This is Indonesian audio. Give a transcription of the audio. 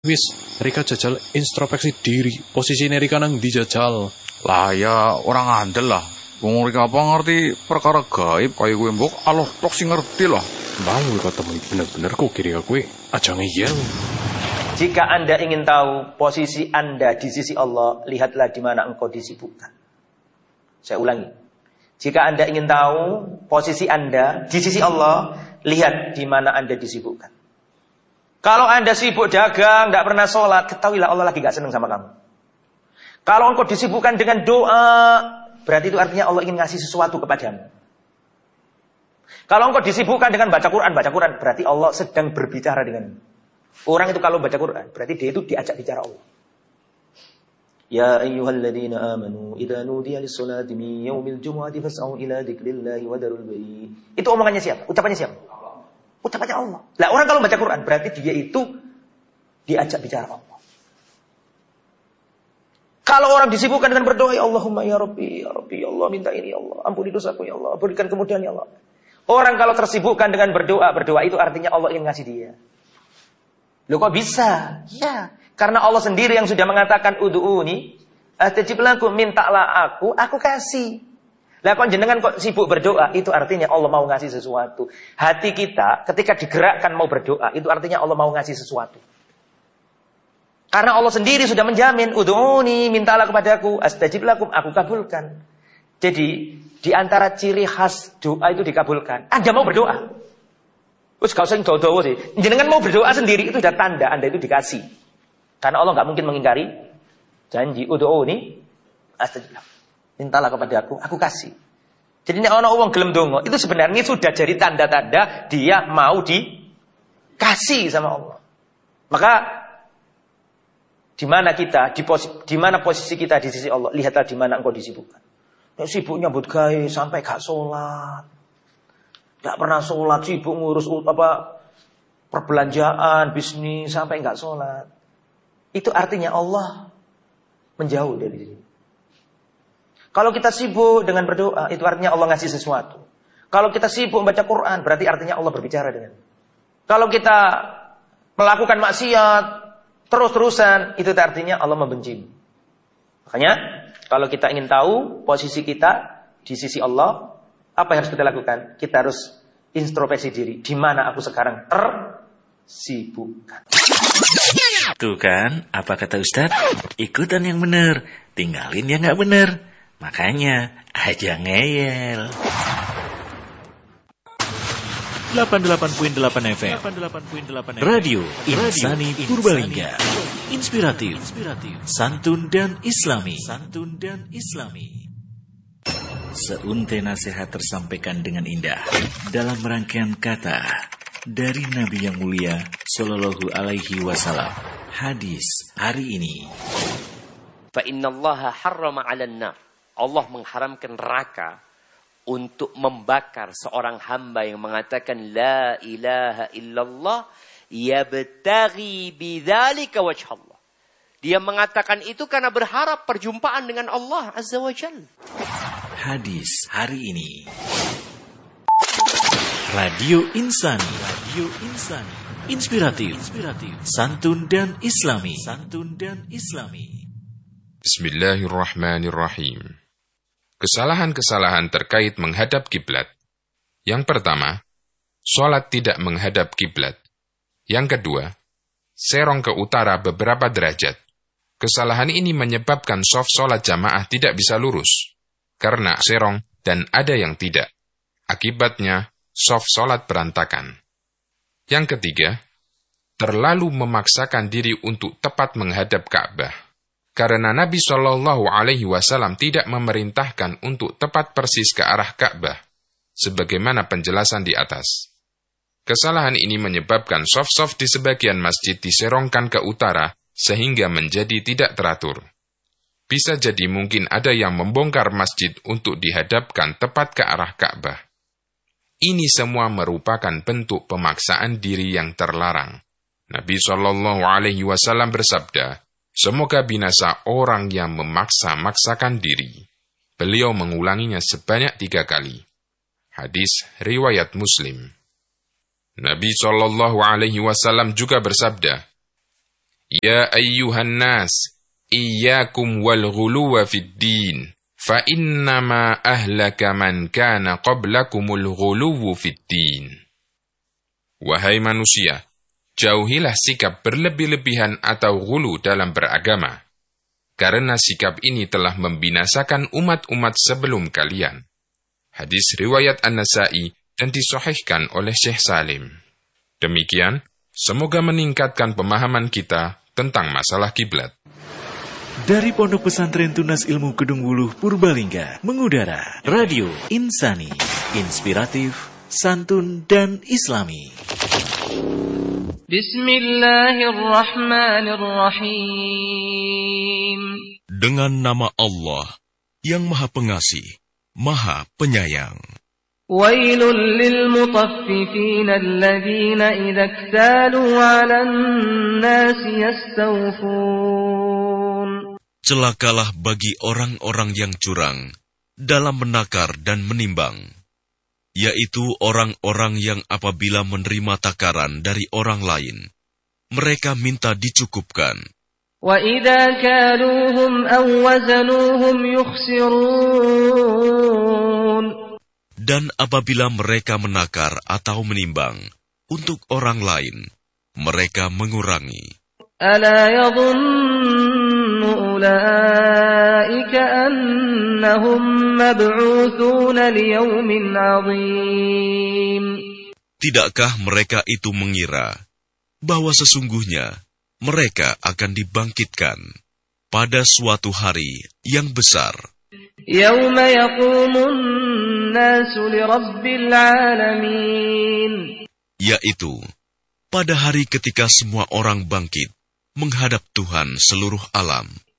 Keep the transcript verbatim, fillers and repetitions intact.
Wis, Rika jajal introspeksi diri. Posisine Rika nang ndi jajal? Lah ya orang ngandel lah. Wong Rika apa ngerti perkara gaib kaya kowe mbok Allah tok sing ngerti lah. Mau ketemu bener-bener kok kiri kowe aja ngeyel. Jika Anda ingin tahu posisi Anda di sisi Allah, lihatlah di mana engkau disibukkan. Saya ulangi. Jika Anda ingin tahu posisi Anda di sisi Allah, lihat di mana Anda disibukkan. Kalau Anda sibuk dagang, tidak pernah sholat, ketahuilah Allah lagi gak senang sama kamu. Kalau engkau disibukkan dengan doa, berarti itu artinya Allah ingin ngasih sesuatu kepadamu. Kalau engkau disibukkan dengan baca Quran, baca Quran, berarti Allah sedang berbicara denganmu. Orang itu kalau baca Quran, berarti dia itu diajak bicara Allah. Ya ayyuhalladzina amanu idza nudiya lis-salati min yaumil jumu'ati fas'au ila dzikrillahi wa darul bai'. Itu omongannya siapa? Ucapannya siapa? Ucapannya Allah. Lah orang kalau baca Quran berarti dia itu diajak bicara Allah. Kalau orang disibukkan dengan berdoa, ya Allahumma ya Rabbi, ya Rabbi, ya Allah minta ini ya Allah, ampuni dosaku ya Allah, berikan kemudahan ya Allah. Orang kalau tersibukkan dengan berdoa, berdoa itu artinya Allah ingin ngasih dia. Loh kok bisa? Ya, karena Allah sendiri yang sudah mengatakan ud'uuni astajib lakum, mintalah aku, aku kasih. Lah kok jenengan kok sibuk berdoa, itu artinya Allah mau ngasih sesuatu. Hati kita ketika digerakkan mau berdoa, itu artinya Allah mau ngasih sesuatu. Karena Allah sendiri sudah menjamin, ud'uuni, mintalah kepadaku, astajib lakum, aku kabulkan. Jadi, di antara ciri khas doa itu dikabulkan. Anda mau berdoa. Terus gak usah doa-doa sih. Jenengan mau berdoa sendiri, itu sudah tanda Anda itu dikasih. Karena Allah gak mungkin mengingkari janji, ud'uuni, astajib lakum. Mintalah kepada aku, aku kasih. Jadi ini orang orang gelem dongo, itu sebenarnya sudah jadi tanda-tanda dia mau dikasih sama Allah. Maka di mana kita, di, posi, di mana posisi kita di sisi Allah, lihatlah di mana engkau disibukkan. Ya, sibuk nyambut gawe sampai gak sholat, gak pernah sholat, sibuk ngurus apa perbelanjaan, bisnis sampai gak sholat. Itu artinya Allah menjauh dari diri. Kalau kita sibuk dengan berdoa, itu artinya Allah ngasih sesuatu. Kalau kita sibuk membaca Quran, berarti artinya Allah berbicara dengan. Kalau kita melakukan maksiat terus-terusan, itu artinya Allah membenci. Makanya, kalau kita ingin tahu posisi kita di sisi Allah, apa yang harus kita lakukan? Kita harus introspeksi diri. Di mana aku sekarang tersibukkan? Tuh kan, apa kata Ustadz? Ikutan yang benar, tinggalin yang gak benar. Makanya, aja ngeyel. delapan puluh delapan koma delapan F M Radio Insani Purbalingga. Inspiratif, santun dan islami. Santun dan islami. Seuntai nasihat tersampaikan dengan indah dalam rangkaian kata dari Nabi yang mulia Sallallahu Alaihi Wasallam. Hadis hari ini. Fa innallaha harrama 'alan nar. Allah mengharamkan neraka untuk membakar seorang hamba yang mengatakan la ilaha illallah yabtaghi bidzalika wajhallah. Dia mengatakan itu karena berharap perjumpaan dengan Allah Azza wa Jalla. Hadis hari ini. Radio Insani, Radio Insani. Inspiratif, Inspiratif, santun dan islami. Santun dan islami. Bismillahirrahmanirrahim. Kesalahan-kesalahan terkait menghadap kiblat. Yang pertama, sholat tidak menghadap kiblat. Yang kedua, serong ke utara beberapa derajat. Kesalahan ini menyebabkan shaf sholat jamaah tidak bisa lurus, karena serong dan ada yang tidak. Akibatnya, shaf sholat berantakan. Yang ketiga, terlalu memaksakan diri untuk tepat menghadap Ka'bah. Karena Nabi Shallallahu Alaihi Wasallam tidak memerintahkan untuk tepat persis ke arah Ka'bah, sebagaimana penjelasan di atas. Kesalahan ini menyebabkan shaf-shaf di sebagian masjid diserongkan ke utara, sehingga menjadi tidak teratur. Bisa jadi mungkin ada yang membongkar masjid untuk dihadapkan tepat ke arah Ka'bah. Ini semua merupakan bentuk pemaksaan diri yang terlarang. Nabi Shallallahu Alaihi Wasallam bersabda, semoga binasa orang yang memaksa-maksakan diri. Beliau mengulanginya sebanyak tiga kali. Hadis riwayat Muslim. Nabi Shallallahu Alaihi Wasallam juga bersabda, Ya ayyuhan nas, iyyakum wal ghuluwa fid din, fa innama ahlaka man kana qablakumul ghuluwu fid din. Wahai manusia, jauhilah sikap berlebih-lebihan atau ghulu dalam beragama, karena sikap ini telah membinasakan umat-umat sebelum kalian. Hadis riwayat An-Nasa'i dan disahihkan oleh Syekh Salim. Demikian, semoga meningkatkan pemahaman kita tentang masalah kiblat. Dari Pondok Pesantren Tunas Ilmu Kedung Wuluh Purbalingga, mengudara Radio Insani, inspiratif, santun dan islami. Bismillahirrahmanirrahim. Dengan nama Allah yang Maha Pengasih, Maha Penyayang. Wailul lil mutaffifin alladhina idza iktalu 'alan nasi yastawfun. Celakalah bagi orang-orang yang curang dalam menakar dan menimbang, yaitu orang-orang yang apabila menerima takaran dari orang lain, mereka minta dicukupkan. Wa idza kaluhum aw wazanuhum yukhsirun. Dan apabila mereka menakar atau menimbang untuk orang lain, mereka mengurangi. Ala yadhunnu ulaika annahum mab'uthuna liyawmin 'azim. Tidakkah mereka itu mengira bahwa sesungguhnya mereka akan dibangkitkan pada suatu hari yang besar? Yawma yaqumun nasu lirabbil alamin. Yaitu pada hari ketika semua orang bangkit menghadap Tuhan seluruh alam.